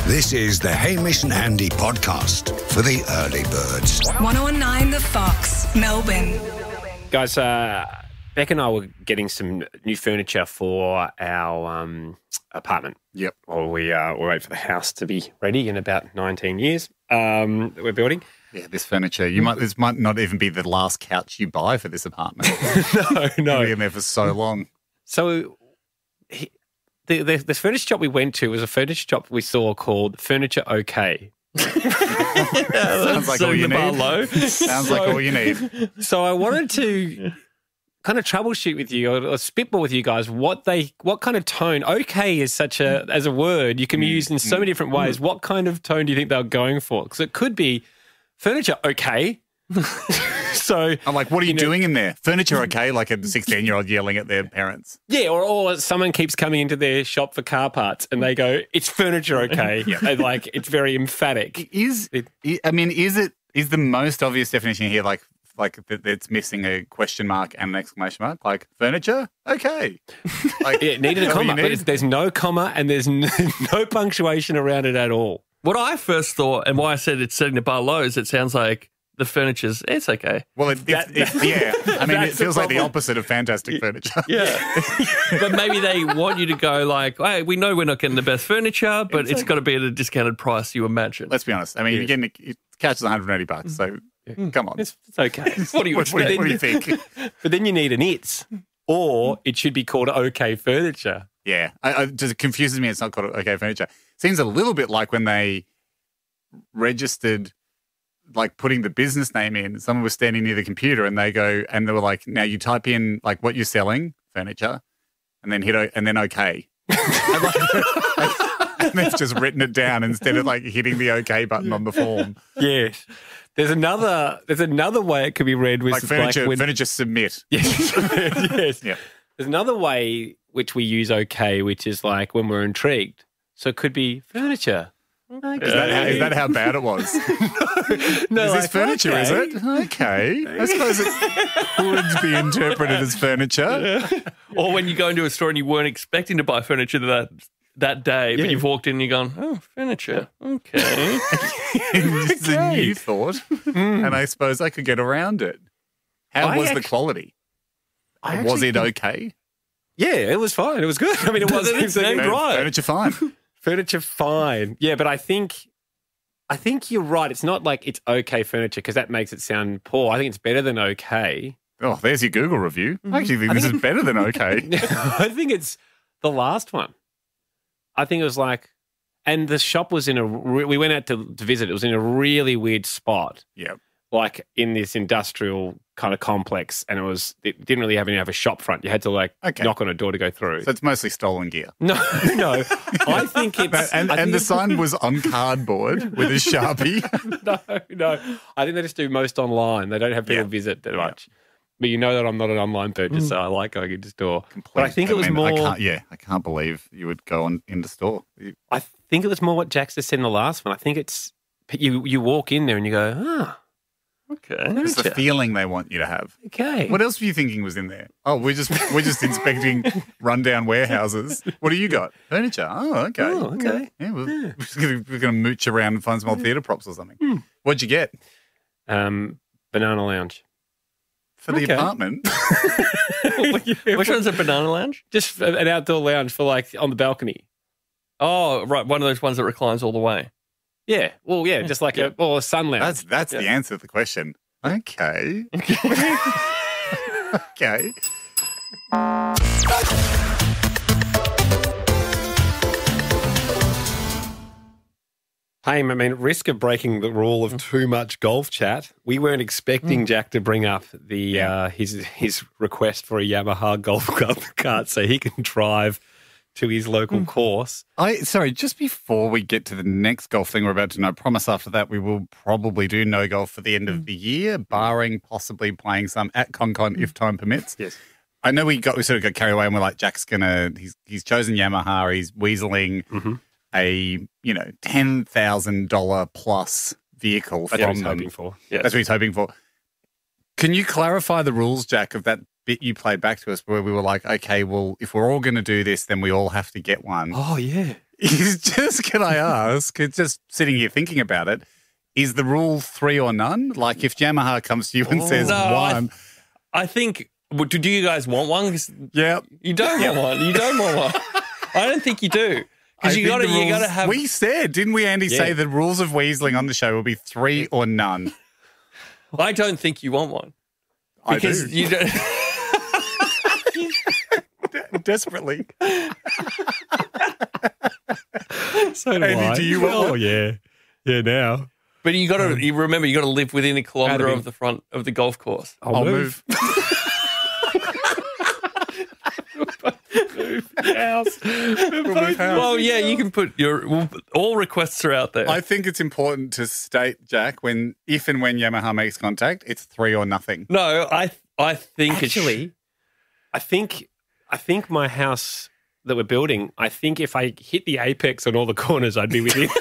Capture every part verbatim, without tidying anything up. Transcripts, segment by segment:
This is the Hamish and Andy podcast for the early birds. ten nineteen The Fox, Melbourne. Guys, uh, Beck and I were getting some new furniture for our um, apartment. Yep. Well, we uh, we wait for the house to be ready in about nineteen years um, that we're building. Yeah, this furniture. You might. This might not even be the last couch you buy for this apartment. no, no. You've been there for so long. So he, the, the the furniture shop we went to was a furniture shop we saw called Furniture OK. Sounds like all you need. Low. Sounds so, like all you need. So I wanted to kind of troubleshoot with you or, or spitball with you guys what they what kind of tone. OK is such a as a word you can be used in so many different ways. What kind of tone do you think they were going for? Because it could be furniture OK. So I'm like, what are you, you know, doing in there? Furniture okay? Like a sixteen-year-old yelling at their parents. Yeah, or, or someone keeps coming into their shop for car parts and they go, it's furniture okay. Yeah. And like, it's very emphatic. Is it, I mean, is it is the most obvious definition here like like that it's missing a question mark and an exclamation mark? Like furniture? Okay. Like, yeah, it needed a comma, but it's, there's no comma and there's no, no punctuation around it at all. What I first thought and why I said it's setting the bar low is it sounds like the furniture's, it's okay. Well, it, that, it's, it's, yeah. I mean, it feels the like the opposite of fantastic furniture. Yeah. But maybe they want you to go like, hey, we know we're not getting the best furniture, but it's, it's got to be at a discounted price you imagine. Let's be honest. I mean, yeah. you're getting a, couch is one hundred eighty bucks, so yeah. come on. It's, it's okay. What do you, what, what, what do you think? But then you need an it's, or it should be called OK Furniture. Yeah. I, I, just, it confuses me. It's not called OK Furniture. Seems a little bit like when they registered like putting the business name in, someone was standing near the computer and they go, and they were like, now you type in like what you're selling, furniture, and then hit, o- and then okay. and, like, and they've just written it down instead of like hitting the okay button on the form. Yes. There's another, there's another way it could be read with like furniture, like when, furniture submit. Yes. Yes. Yeah. There's another way which we use okay, which is like when we're intrigued. So it could be furniture. Okay. Is, that how, is that how bad it was? no, no, is this like, furniture, okay. is it? Okay. I suppose it could be interpreted as furniture. Yeah. Or when you go into a store and you weren't expecting to buy furniture that that day, yeah. but you've walked in and you're going, oh, furniture, okay. It's okay. a new thought, mm. and I suppose I could get around it. How I was actually, the quality? I was it okay? Yeah, it was fine. It was good. I mean, it wasn't exactly right. Furniture fine. Furniture fine. Yeah, but I think I think you're right. It's not like it's okay furniture because that makes it sound poor. I think it's better than okay. Oh, there's your Google review. Mm-hmm. I actually think I this think is better than okay. I think it's the last one. I think it was like, and the shop was in a, we went out to, to visit. It was in a really weird spot. Yeah. Like in this industrial kind of complex, and it was it didn't really have any have a shop front. You had to like okay. knock on a door to go through. So it's mostly stolen gear. No, no. I think it's and, I and think the it's, sign was on cardboard with a Sharpie. no, no. I think they just do most online. They don't have people yeah. visit that much. Yeah. But you know that I'm not an online purchaser. Mm. I like going into store. Complete. But I think it was I mean, more. I can't, yeah, I can't believe you would go on into store. You, I think it was more what Jax just said in the last one. I think it's you. You walk in there and you go, ah. Okay. It's the feeling they want you to have. Okay. What else were you thinking was in there? Oh, we're just we're just inspecting rundown warehouses. What do you got? Furniture. Oh, okay. Oh, okay. Yeah, we're, yeah. we're just gonna, we're gonna mooch around and find some old theatre props or something. Mm. What'd you get? Um, Banana Lounge. For the okay. apartment? Which one's a Banana Lounge? Just an outdoor lounge for like on the balcony. Oh, right. One of those ones that reclines all the way. Yeah. Well, yeah, just like yeah. a or a sun lounge. That's that's yeah. the answer to the question. Okay. Okay. Hey, I mean, at risk of breaking the rule of too much golf chat, we weren't expecting mm. Jack to bring up the yeah. uh, his his request for a Yamaha golf club cart so he can drive to his local mm. course. I sorry, just before we get to the next golf thing we're about to know, I promise after that we will probably do no golf for the end of the year, barring possibly playing some at ConCon if time permits. Yes. I know we got we sort of got carried away and we're like, Jack's gonna he's he's chosen Yamaha, he's weaseling mm-hmm. a, you know, ten thousand dollars plus vehicle That's from what he's them. hoping for. Yes. That's what he's hoping for. Can you clarify the rules, Jack, of that bit you played back to us where we were like, okay, well, if we're all going to do this, then we all have to get one. Oh, yeah. is just, can I ask, it's just sitting here thinking about it, is the rule three or none? Like if Yamaha comes to you and says No, I- one, I think. Well, do, do you guys want one? 'Cause yeah. you don't want one. You don't want one. I don't think you do. I Because you think got to. the You rules- got to have. We said, didn't we, Andy, say Yeah. the rules of weaseling on the show will be three or none? I don't think you want one I because do. you don't. Desperately. So do Andy, I. do you want Oh, one? yeah. Yeah, now. But you got to. You remember, you got to live within a kilometre Gotta be- of the front of the golf course. I'll, I'll move. move. House. We'll move house. Well, yeah, you can put your. Well, all requests are out there. I think it's important to state, Jack, when if and when Yamaha makes contact, it's three or nothing. no, I. I think Actually, I think I think my house that we're building, I think if I hit the apex on all the corners, I'd be within.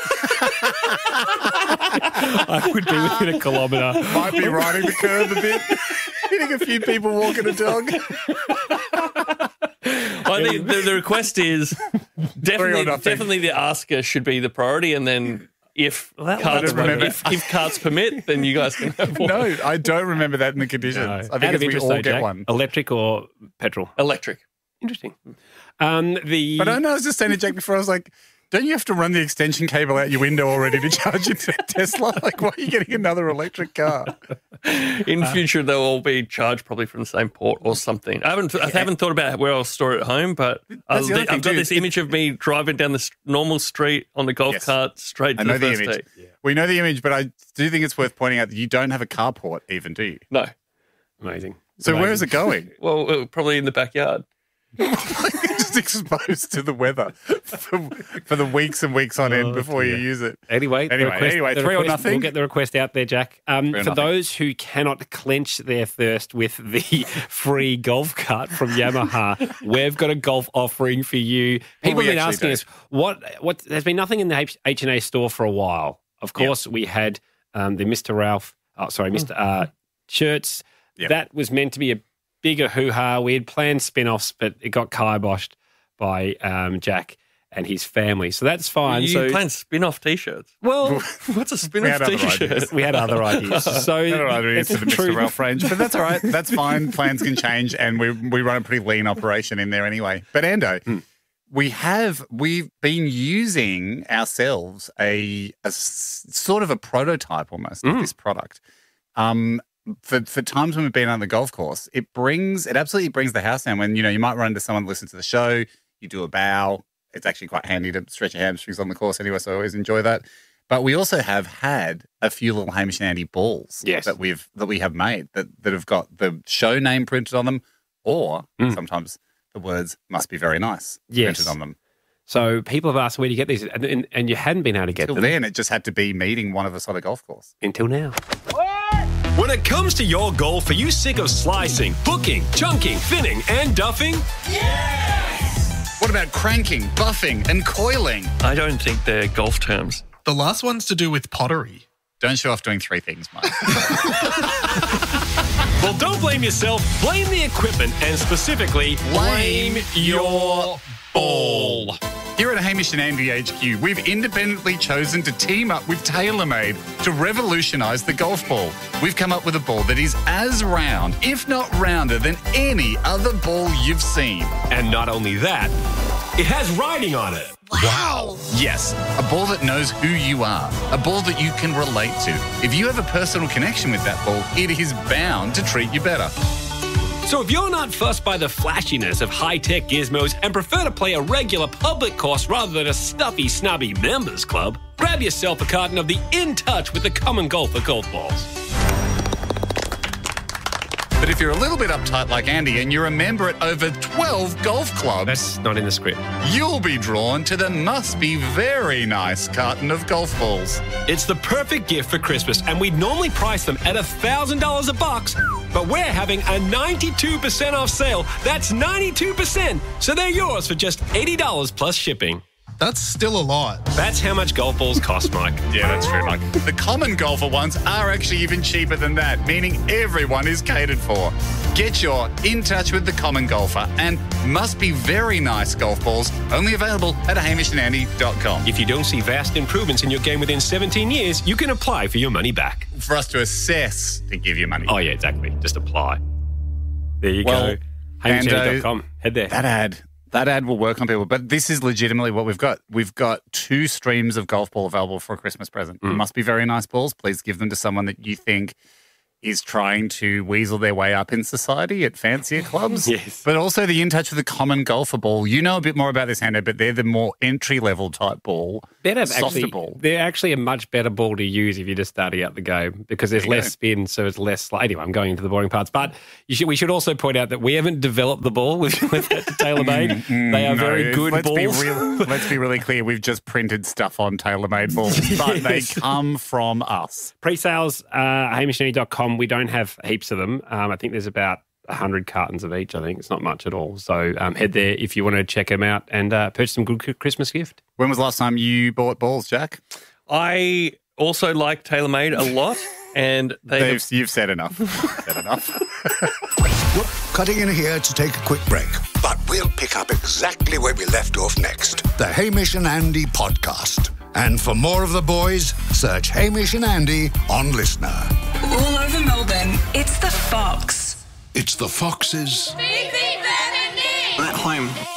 I would be within a kilometre. Might be riding the curb a bit, hitting a few people walking a dog. I think the, the request is definitely, nothing. definitely the asker should be the priority, and then if that carts I don't remember. if, if carts permit, then you guys can have one. No, I don't remember that in the conditions. No. I Out think of if we interest, all though, get Jack, one. electric or petrol? Electric. Interesting. Um, the But I know I was just saying to Jack before, I was like, don't you have to run the extension cable out your window already to charge your Tesla? Like, why are you getting another electric car? In future, they'll all be charged probably from the same port or something. I haven't, I haven't thought about where I'll store it at home, but I'll, the other I've thing, got too. this image of me driving down the s- normal street on the golf Yes. cart straight to I know the the first image. tee. We know the image, but I do think it's worth pointing out that you don't have a carport even, do you? No. amazing. So Amazing. where is it going? Well, uh, probably in the backyard. Just exposed to the weather for, for the weeks and weeks on end Oh, before you dear. use it. Anyway, the Anyway, request- anyway, the three or request- nothing? We'll get the request out there, Jack. Um, Three or for nothing. those who cannot quench their thirst with the free golf cart from Yamaha, we've got a golf offering for you. People we have been actually asking do. us, what, what, there's been nothing in the H and A store for a while. Of course, we had um, the Mister Ralph, oh, sorry, Mister Uh, shirts. Yep. That was meant to be a bigger hoo-ha. We had planned spin-offs, but it got kiboshed by um, Jack and his family. So that's fine. You so plan spin-off T-shirts. well, What's a had spin-off other T-shirt? ideas. we had other ideas. So I don't know how to it's answer the Mister true. Ralph range, but that's all right. That's fine. Plans can change, and we we run a pretty lean operation in there anyway. But Ando, Hmm. we have we've been using ourselves a, a s- sort of a prototype almost of Mm. this product. Um, for for times when we've been on the golf course, it brings it absolutely brings the house down. When you know you might run into someone that listens to the show, you do a bow. It's actually quite handy to stretch your hamstrings on the course anyway, so I always enjoy that. But we also have had a few little Hamish and Andy balls Yes. that we've that we have made that, that have got the show name printed on them, or Mm. sometimes the words "must be very nice" Yes. printed on them. So people have asked, where do you get these? And, and, and you hadn't been able to get Till them then, it just had to be meeting one of us on a golf course. until now. When it comes to your golf, are you sick of slicing, hooking, chunking, thinning, and duffing? What about cranking, buffing, and coiling? I don't think they're golf terms. The last one's to do with pottery. Don't show off doing three things, Mike. Well, don't blame yourself. Blame the equipment, and specifically, blame your ball. Here at Hamish and Andy H Q, we've independently chosen to team up with TaylorMade to revolutionise the golf ball. We've come up with a ball that is as round, if not rounder, than any other ball you've seen. And not only that, it has writing on it. Wow! Yes, a ball that knows who you are, a ball that you can relate to. If you have a personal connection with that ball, it is bound to treat you better. So if you're not fussed by the flashiness of high-tech gizmos and prefer to play a regular public course rather than a stuffy, snobby members club, grab yourself a carton of the In Touch with the Common Golfer golf balls. But if you're a little bit uptight like Andy and you're a member at over twelve golf clubs, That's not in the script. you'll be drawn to the must be very nice carton of golf balls. It's the perfect gift for Christmas, and we'd normally price them at one thousand dollars a box, but we're having a ninety-two percent off sale. That's ninety-two percent, so they're yours for just eighty dollars plus shipping. That's still a lot. That's how much golf balls cost, Mike. Yeah, that's true, Mike. The common golfer ones are actually even cheaper than that, meaning everyone is catered for. Get your In Touch with the Common Golfer and Must Be Very Nice golf balls, only available at hamish and andy dot com. If you don't see vast improvements in your game within seventeen years, you can apply for your money back. For us to assess to give you money. Oh, yeah, exactly. Just apply. There you Well, go. hamish and andy dot com. uh, Head there. That ad, that ad will work on people, but this is legitimately what we've got. We've got two streams of golf ball available for a Christmas present. Mm. Must Be Very Nice balls. Please give them to someone that you think is trying to weasel their way up in society at fancier clubs. Yes. But also the In Touch with the Common Golfer ball. You know a bit more about this, Hando, but they're the more entry-level type ball. Better softer actually, ball. they're actually a much better ball to use if you're just starting out the game because there's There you less go. spin, so it's less. Anyway, I'm going into the boring parts, but you should, we should also point out that we haven't developed the ball with, with TaylorMade. they are No, very good let's balls. Be real, let's be really clear. We've just printed stuff on TaylorMade balls, but they come from us. Pre-sales, uh, hamish and andy dot com. We don't have heaps of them. Um, I think there's about one hundred cartons of each. I think it's not much at all. So um, head there if you want to check them out and uh, purchase some good Christmas gift. When was the last time you bought balls, Jack? I also like TaylorMade a lot, and they They've, you've said enough. said enough. We're cutting in here to take a quick break, but we'll pick up exactly where we left off next. The Hamish and Andy podcast. And for more of the boys, search Hamish and Andy on Listener. All over Melbourne, it's the Fox. It's the Foxes. At home.